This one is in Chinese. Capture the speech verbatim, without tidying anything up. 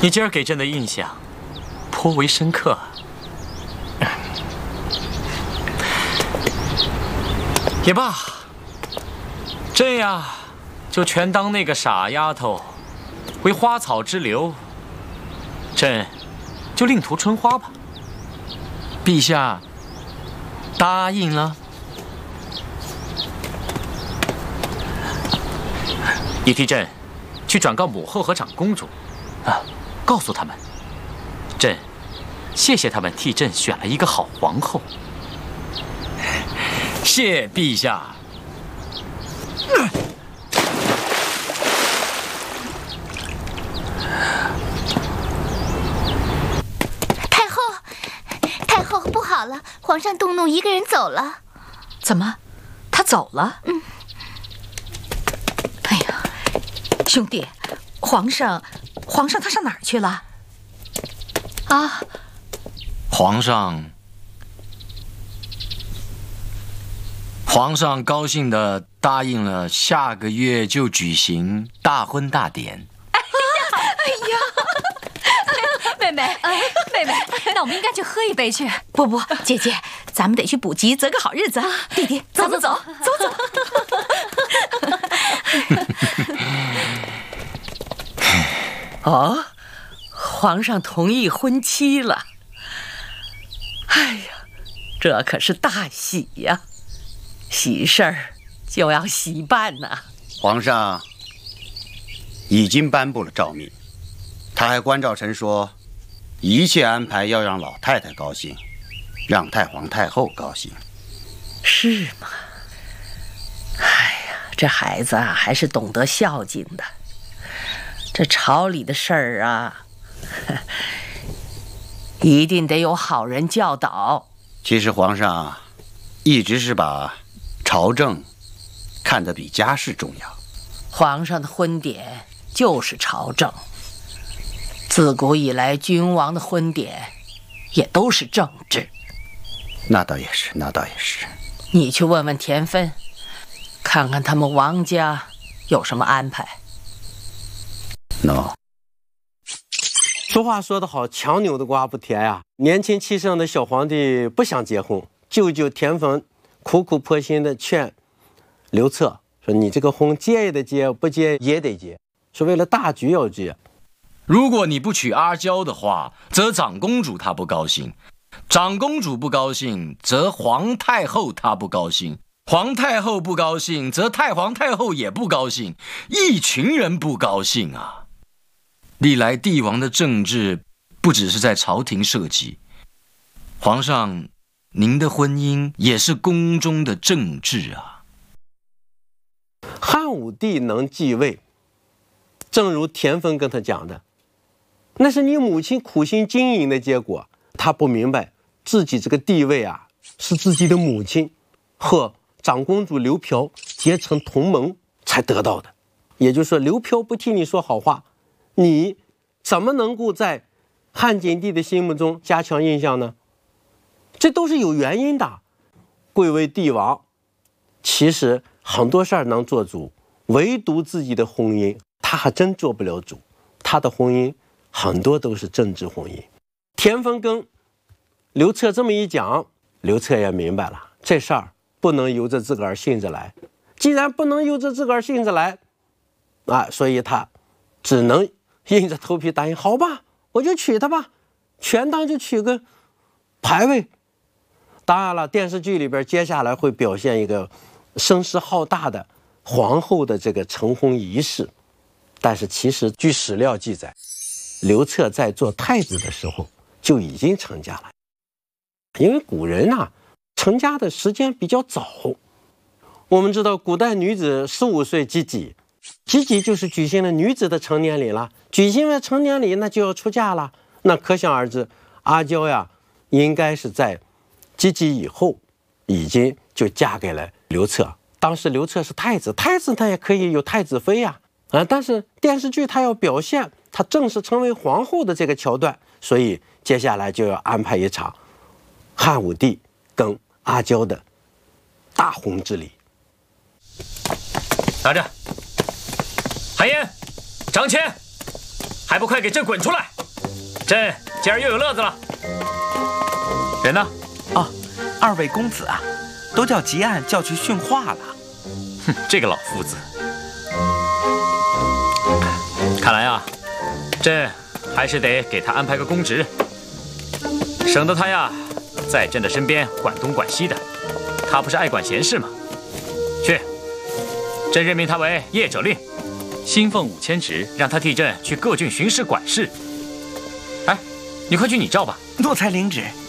你今儿给朕的印象颇为深刻。也罢，朕呀，就全当那个傻丫头为花草之流，朕就另图春花吧。陛下答应了。你替朕去转告母后和长公主，啊，告诉他们，朕谢谢他们替朕选了一个好皇后。谢陛下。 太后，太后，不好了！皇上动怒，一个人走了。 怎么？他走了？ 嗯。 哎呀，兄弟，皇上，皇上他上哪儿去了？啊？ 皇上。 皇上高兴地答应了，下个月就举行大婚大典。 哎呀，哎呀，妹妹，妹妹，那我们应该去喝一杯去。不不，姐姐，咱们得去补习，择个好日子。弟弟，走走走，走走。 哦，皇上同意婚期了。哎呀，这可是大喜呀！ 喜事儿就要喜办呐！ 皇上已经颁布了诏命，他还关照臣说，一切安排要让老太太高兴，让太皇太后高兴。 是吗？哎呀，这孩子啊，还是懂得孝敬的。这朝里的事儿啊，一定得有好人教导。 其实皇上一直是把 朝政看得比家事重要。 皇上的婚典就是朝政。自古以来，君王的婚典也都是政治。 那倒也是，那倒也是。 你去问问田芬，看看他们王家有什么安排。 喏， 俗话说得好，强扭的瓜不甜呀。年轻气盛的小皇帝不想结婚，舅舅田芬 苦苦婆心地劝刘彻说：“你这个婚结也得结，不结也得结，是为了大局要结。 如果你不娶阿娇的话，则长公主她不高兴；长公主不高兴，则皇太后她不高兴；皇太后不高兴，则太皇太后也不高兴，一群人不高兴啊！历来帝王的政治不只是在朝廷涉及，皇上。 您的婚姻也是宫中的政治啊。 汉武帝能继位，正如田芬跟他讲的，那是你母亲苦心经营的结果。他不明白自己这个地位啊，是自己的母亲和长公主刘嫖结成同盟才得到的。也就是说，刘嫖不替你说好话，你怎么能够在汉景帝的心目中加强印象呢？ 这都是有原因的。贵为帝王，其实很多事儿能做主，唯独自己的婚姻，他还真做不了主。他的婚姻很多都是政治婚姻。田芬跟刘彻这么一讲，刘彻也明白了，这事儿不能由着自个儿性子来。既然不能由着自个儿性子来，啊，所以他只能硬着头皮答应。好吧，我就娶她吧，权当就娶个牌位。 当然了，电视剧里边接下来会表现一个声势浩大的皇后的这个成婚仪式，但是其实据史料记载，刘彻在做太子的时候就已经成家了。因为古人啊，成家的时间比较早。我们知道，古代女子十五岁及笄，及笄就是举行了女子的成年礼了。举行了成年礼，那就要出嫁了。那可想而知，阿娇呀，应该是在 及笄以后，已经就嫁给了刘彻。当时刘彻是太子，太子他也可以有太子妃呀，啊！但是电视剧他要表现他正式成为皇后的这个桥段，所以接下来就要安排一场汉武帝跟阿娇的大婚之礼。 拿着，韩嫣、张骞，还不快给朕滚出来！ 朕今儿又有乐子了。人呢？ 哦，二位公子啊，都叫吉案叫去训话了。 哼，这个老夫子，看来啊，朕还是得给他安排个公职，省得他呀在朕的身边管东管西的。他不是爱管闲事吗？去，朕任命他为谒者令，薪俸五千职，让他替朕去各郡巡视管事。哎，你快去拟诏吧。 诺才领旨。